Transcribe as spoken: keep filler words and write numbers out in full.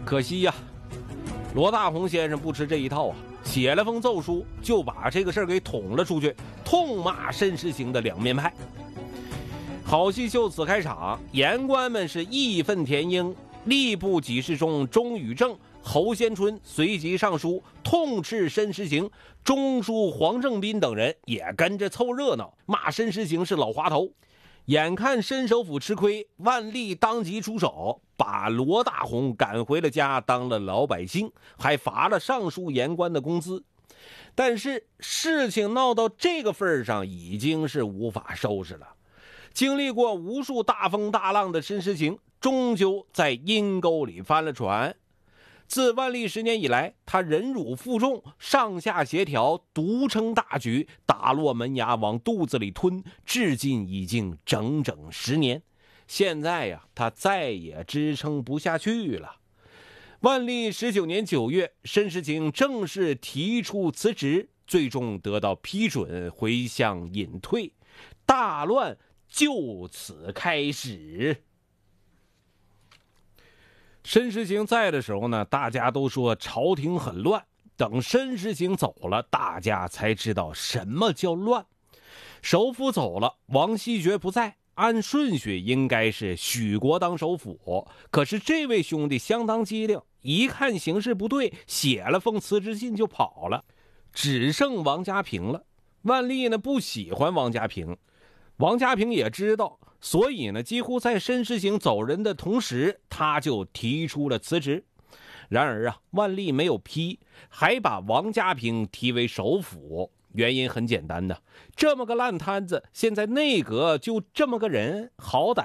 可惜呀、啊，罗大鸿先生不吃这一套啊，写了封奏书，就把这个事儿给捅了出去，痛骂申时行的两面派。好戏就此开场，言官们是义愤填膺，吏部给事中钟宇正、侯先春随即上书痛斥申时行，中书黄正斌等人也跟着凑热闹，骂申时行是老滑头。眼看申首府吃亏，万历当即出手，把罗大鸿赶回了家，当了老百姓，还罚了上述言官的工资。但是事情闹到这个份上，已经是无法收拾了。经历过无数大风大浪的申时行，终究在阴沟里翻了船。自万历十年以来，他忍辱负重，上下协调，独撑大局，打落门牙往肚子里吞，至今已经整整十年。现在呀、啊，他再也支撑不下去了。万历十九年九月，申时行正式提出辞职，最终得到批准，回乡隐退，大乱就此开始。申时行在的时候呢，大家都说朝廷很乱，等申时行走了，大家才知道什么叫乱。首辅走了，王希爵不在，按顺序应该是许国当首辅，可是这位兄弟相当机灵，一看形势不对，写了封辞职信就跑了，只剩王家平了。万历呢不喜欢王家平，王家平也知道，所以呢，几乎在申时行走人的同时，他就提出了辞职。然而啊，万历没有批，还把王家平提为首辅。原因很简单的，这么个烂摊子，现在内阁就这么个人，好歹